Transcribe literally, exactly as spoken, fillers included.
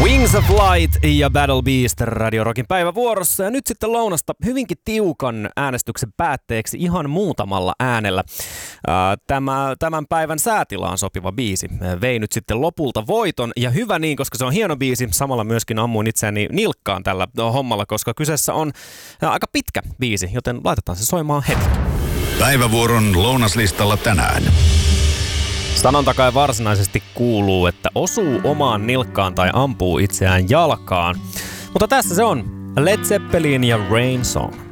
Wings of Light ja Battle Beast Radio Rockin päivävuorossa. Ja nyt sitten lounasta hyvinkin tiukan äänestyksen päätteeksi ihan muutamalla äänellä. Tämä, tämän päivän säätilaan sopiva biisi vei nyt sitten lopulta voiton. Ja hyvä niin, koska se on hieno biisi. Samalla myöskin ammuin itseäni nilkkaan tällä hommalla, koska kyseessä on aika pitkä biisi, joten laitetaan se soimaan heti. Päivävuoron lounaslistalla tänään. Sanonta kai varsinaisesti kuuluu, että osuu omaan nilkkaan tai ampuu itseään jalkaan. Mutta tässä se on Led Zeppelin ja Rain Song.